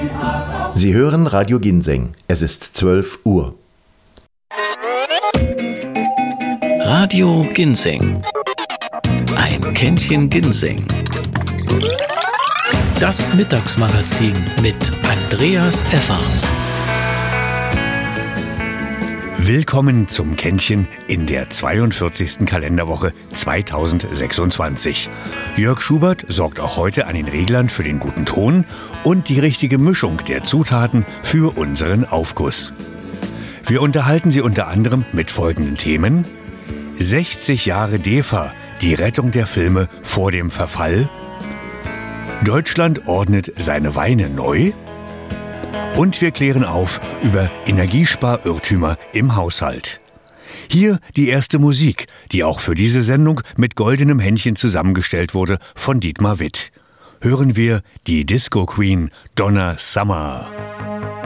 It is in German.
Sie hören Radio Ginseng. Es ist 12 Uhr. Radio Ginseng. Ein Kännchen Ginseng. Das Mittagsmagazin mit Andreas Effer. Willkommen zum Kännchen in der 42. Kalenderwoche 2026. Jörg Schubert sorgt auch heute an den Reglern für den guten Ton und die richtige Mischung der Zutaten für unseren Aufguss. Wir unterhalten Sie unter anderem mit folgenden Themen: 60 Jahre DEFA, die Rettung der Filme vor dem Verfall. Deutschland ordnet seine Weine neu. Und wir klären auf über Energiesparirrtümer im Haushalt. Hier die erste Musik, die auch für diese Sendung mit goldenem Händchen zusammengestellt wurde von Dietmar Witt. Hören wir die Disco Queen Donna Summer.